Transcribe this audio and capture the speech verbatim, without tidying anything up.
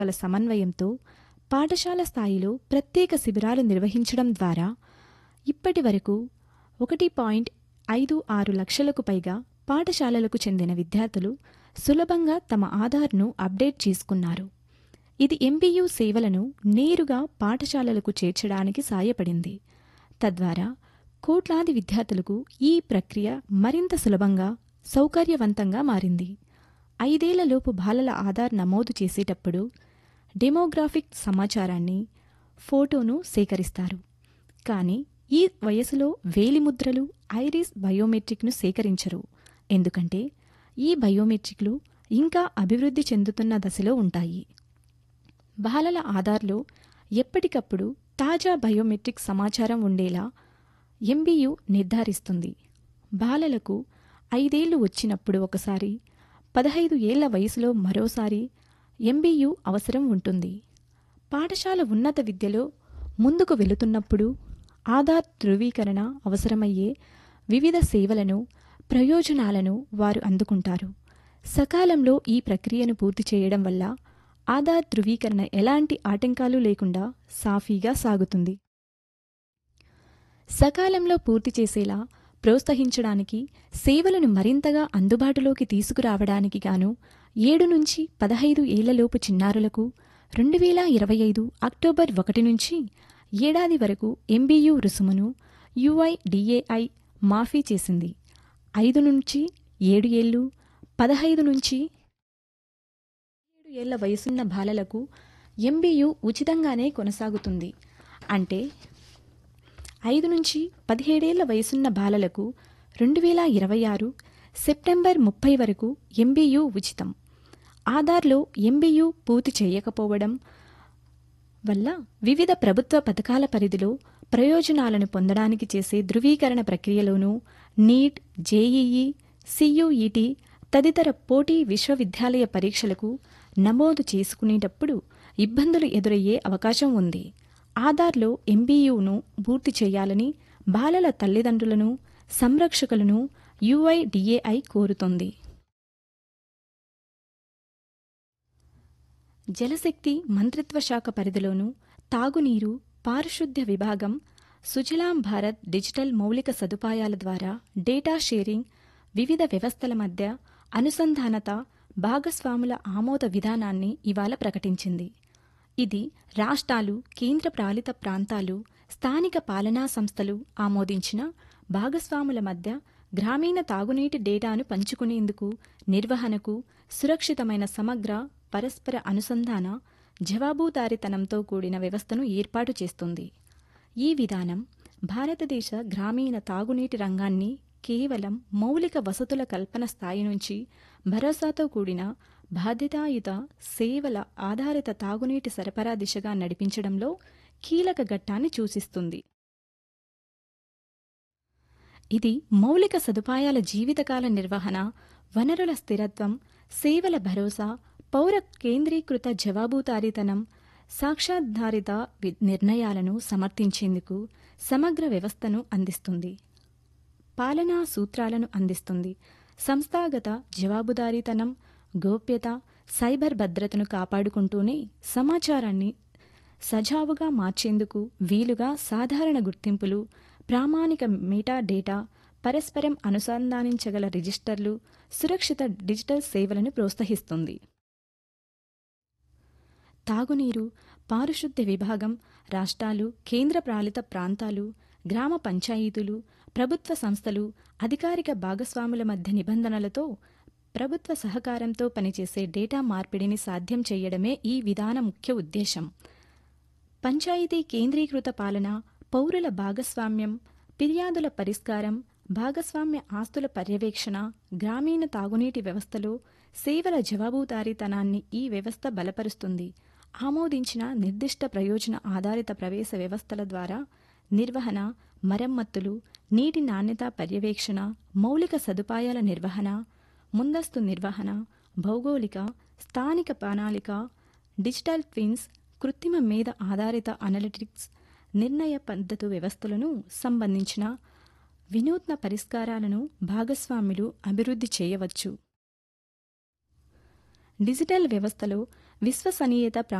గల సమన్వయంతో పాఠశాల స్థాయిలో ప్రత్యేక శిబిరాలు నిర్వహించడం ద్వారా ఇప్పటి వరకు ఒకటి పాయింట్ ఐదు ఆరు లక్షలకు పైగా పాఠశాలలకు చెందిన విద్యార్థులు సులభంగా తమ ఆధార్ను అప్డేట్ చేసుకున్నారు. ఇది ఎంబీయూ సేవలను నేరుగా పాఠశాలలకు చేర్చడానికి సాయపడింది. తద్వారా కోట్లాది విద్యార్థులకు ఈ ప్రక్రియ మరింత సులభంగా, సౌకర్యవంతంగా మారింది. ఐదేళ్లలోపు బాలల ఆధార్ నమోదు చేసేటప్పుడు డెమోగ్రాఫిక్ సమాచారాన్ని, ఫోటోను సేకరిస్తారు. కానీ ఈ వయసులో వేలిముద్రలు, ఐరిస్ బయోమెట్రిక్ను సేకరించరు. ఎందుకంటే ఈ బయోమెట్రిక్లు ఇంకా అభివృద్ధి చెందుతున్న దశలో ఉంటాయి. బాలల ఆధార్లో ఎప్పటికప్పుడు తాజా బయోమెట్రిక్ సమాచారం ఉండేలా ఎంబీయూ నిర్ధారిస్తుంది. బాలలకు ఐదేళ్లు వచ్చినప్పుడు ఒకసారి, పదహైదు ఏళ్ల వయసులో మరోసారి ఎంబీయూ అవసరం ఉంటుంది. పాఠశాల ఉన్నత విద్యలో ముందుకు వెళుతున్నప్పుడు ఆధార్ ధృవీకరణ అవసరమయ్యే వివిధ సేవలను, ప్రయోజనాలను వారు అందుకుంటారు. సకాలంలో ఈ ప్రక్రియను పూర్తి చేయడం వల్ల ఆధార్ ధృవీకరణ ఎలాంటి ఆటంకాలు లేకుండా సాఫీగా సాగుతుంది. సకాలంలో పూర్తి చేసేలా ప్రోత్సహించడానికి, సేవలను మరింతగా అందుబాటులోకి తీసుకురావడానికి గాను ఏడు నుంచి పదహైదు ఏళ్లలోపు చిన్నారులకు రెండు వేల ఇరవై ఐదు అక్టోబర్ ఒకటి నుంచి ఏడాది వరకు ఎంబీయూ రుసుమును యూఐడిఏఐ మాఫీ చేసింది. ఐదు నుంచి ఏడు ఏళ్ళు, పదహైదు నుంచి ఏడు ఏళ్ల వయసున్న బాలలకు ఎంబీయూ ఉచితంగానే కొనసాగుతుంది. అంటే ఐదు నుంచి పదిహేడేళ్ల వయసున్న బాలలకు రెండు వేల ఇరవై ఆరు సెప్టెంబర్ ముప్పై వరకు ఎంబీయూ ఉచితం. ఆధార్లో ఎంబీయూ పూర్తి చేయకపోవడం వల్ల వివిధ ప్రభుత్వ పథకాల పరిధిలో ప్రయోజనాలను పొందడానికి చేసే ధృవీకరణ ప్రక్రియలోనూ నీట్, జేఈఈ, సియూఈటీ తదితర పోటీ విశ్వవిద్యాలయ పరీక్షలకు నమోదు చేసుకునేటప్పుడు ఇబ్బందులు ఎదురయ్యే అవకాశం ఉంది. ఆధార్లో ఎంబీయూను పూర్తి చేయాలని బాలల తల్లిదండ్రులను, సంరక్షకులను యూఐడిఏఐ కోరుతోంది. జలశక్తి మంత్రిత్వ శాఖ పరిధిలోనూ తాగునీరు, పారిశుద్ధ్య విభాగం సుజలాం భారత్ డిజిటల్ మౌలిక సదుపాయాల ద్వారా డేటా షేరింగ్, వివిధ వ్యవస్థల మధ్య అనుసంధానత, భాగస్వాముల ఆమోద విధానాన్ని ఇవాళ ప్రకటించింది. ఇది రాష్ట్రాలు, కేంద్ర పాలిత ప్రాంతాలు, స్థానిక పాలనా సంస్థలు ఆమోదించిన భాగస్వాముల మధ్య గ్రామీణ తాగునీటి డేటాను పంచుకునేందుకు, నిర్వహణకు సురక్షితమైన సమగ్ర, పరస్పర అనుసంధాన, జవాబుదారీతనంతో కూడిన వ్యవస్థను ఏర్పాటు చేస్తుంది. ఈ విధానం భారతదేశ గ్రామీణ తాగునీటి రంగాన్ని కేవలం మౌలిక వసతుల కల్పన స్థాయి నుంచి భరోసాతో కూడిన బాధ్యతాయుత సేవల ఆధారిత తాగునీటి సరఫరా దిశగా నడిపించడంలో కీలక ఘట్టాన్ని సూచిస్తుంది. ఇది మౌలిక సదుపాయాల జీవితకాల నిర్వహణ, వనరుల స్థిరత్వం, సేవల భరోసా, పౌర కేంద్రీకృత జవాబుదారీతనం, సాక్ష్యాధారిత నిర్ణయాలను సమర్థించేందుకు సమగ్ర వ్యవస్థను అందిస్తుంది. పాలనా సూత్రాలను అందిస్తుంది. సంస్థాగత జవాబుదారీతనం, గోప్యత, సైబర్ భద్రతను కాపాడుకుంటూనే సమాచారాన్ని సజావుగా మార్చేందుకు వీలుగా సాధారణ గుర్తింపులు, ప్రామాణిక మెటా డేటా, పరస్పరం అనుసంధానించగల రిజిస్టర్లు, సురక్షిత డిజిటల్ సేవలను ప్రోత్సహిస్తుంది. తాగునీరు, పారిశుద్ధ్య విభాగం రాష్ట్రాలు, కేంద్ర పాలిత ప్రాంతాలు, గ్రామ పంచాయతీలు, ప్రభుత్వ సంస్థలు, అధికారిక భాగస్వాముల మధ్య నిబంధనలతో, ప్రభుత్వ సహకారంతో పనిచేసే డేటా మార్పిడిని సాధ్యం చేయడమే ఈ విధాన ముఖ్య ఉద్దేశం. పంచాయతీ కేంద్రీకృత పాలన, పౌరుల భాగస్వామ్యం, ఫిర్యాదుల పరిష్కారం, భాగస్వామ్య ఆస్తుల పర్యవేక్షణ, గ్రామీణ తాగునీటి వ్యవస్థలో సేవల జవాబుదారీతనాన్ని ఈ వ్యవస్థ బలపరుస్తుంది. ఆమోదించిన నిర్దిష్ట ప్రయోజన ఆధారిత ప్రవేశ వ్యవస్థల ద్వారా నిర్వహణ, మరమ్మతులు, నీటి నాణ్యత పర్యవేక్షణ, మౌలిక సదుపాయాల నిర్వహణ, ముందస్తు నిర్వహణ, భౌగోళిక, స్థానిక ప్రణాళిక, డిజిటల్ ట్విన్స్, కృత్రిమ మేధ ఆధారిత అనలిటిక్స్, నిర్ణయ పద్ధతు వ్యవస్థలను సంబంధించిన వినూత్న పరిష్కారాలను భాగస్వాములు అభివృద్ధి చేయవచ్చు. డిజిటల్ వ్యవస్థలో విశ్వసనీయత